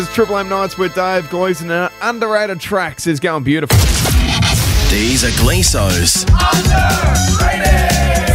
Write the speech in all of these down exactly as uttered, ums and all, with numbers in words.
Triple M Nights with Dave Gleeson and Underrated Tracks is going beautiful. These are Gleesos. Underrated.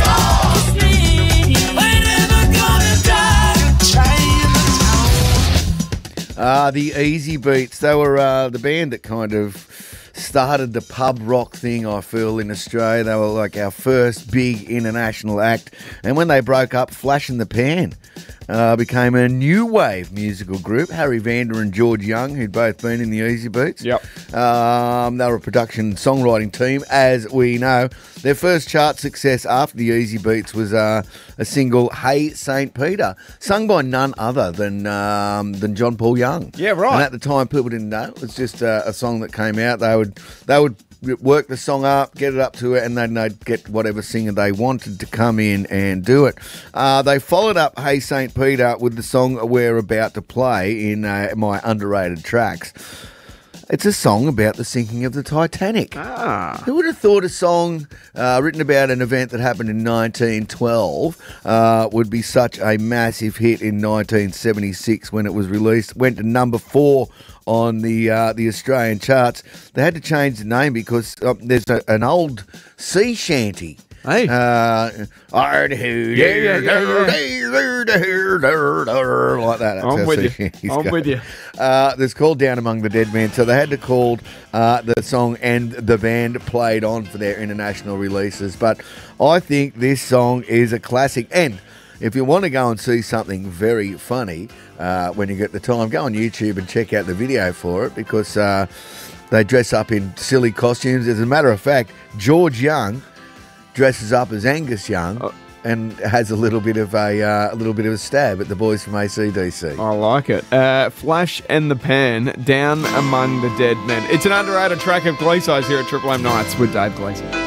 Uh, the Easy Beats, they were uh, the band that kind of started the pub rock thing, I feel, in Australia. They were like our first big international act. And when they broke up, Flash in the Pan uh, became a new wave musical group. Harry Vander and George Young, who'd both been in the Easy Beats. Yep. Um, they were a production songwriting team, as we know. Their first chart success after the Easy Beats was uh, a single, Hey Saint Peter, sung by none other than um, than John Paul Young. Yeah, right. And at the time, people didn't know. It was just uh, a song that came out. They would they would work the song up, get it up to it, and then they'd get whatever singer they wanted to come in and do it. Uh, they followed up Hey Saint Peter with the song we're about to play in uh, my underrated tracks. It's a song about the sinking of the Titanic. Ah. Who would have thought a song uh, written about an event that happened in nineteen twelve uh, would be such a massive hit in nineteen seventy-six when it was released? Went to number four on the uh, the Australian charts. They had to change the name because uh, there's a, an old sea shanty. Hey. Uh, Yeah, yeah, yeah, like that. That's I'm how with sea you. shanties I'm go. with you. Uh, that's called Down Among the Dead Men. So they had to call uh, the song and the band played on for their international releases. But I think this song is a classic. And if you want to go and see something very funny uh, when you get the time, go on YouTube and check out the video for it because uh, they dress up in silly costumes. As a matter of fact, George Young dresses up as Angus Young. Oh. And has a little bit of a uh, a little bit of a stab at the boys from A C D C. I like it. Uh, Flash and the Pan, Down Among the Dead Men. It's an underrated track of Gleesos here at Triple M Nights with Dave Gleeson.